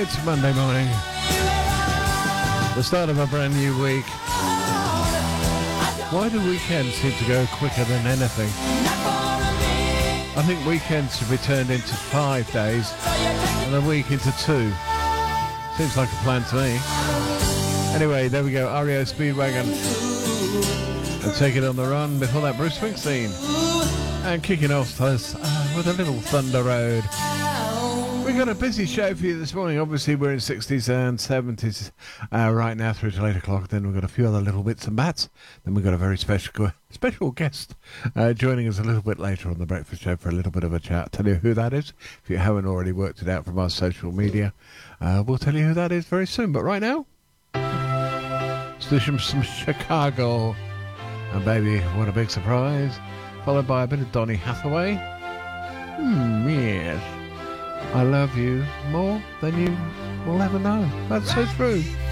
It's Monday morning, the start of a brand new week. Why do weekends seem to go quicker than anything? I think weekends should be turned into 5 days and a week into 2. Seems like a plan to me. Anyway, there we go, REO Speedwagon. And Take It on the Run. Before that, Bruce Springsteen. And kicking off us with a little Thunder Road. We've got a busy show for you this morning. Obviously, we're in 60s and 70s right now through to 8 o'clock. Then we've got a few other little bits and bats. Then we've got a very special guest joining us a little bit later on the breakfast show for a little bit of a chat. Tell you who that is. If you haven't already worked it out from our social media, we'll tell you who that is very soon. But right now, it's from Chicago. And baby, what a big surprise. Followed by a bit of Donny Hathaway. Yes. I love you more than you will ever know. That's so true.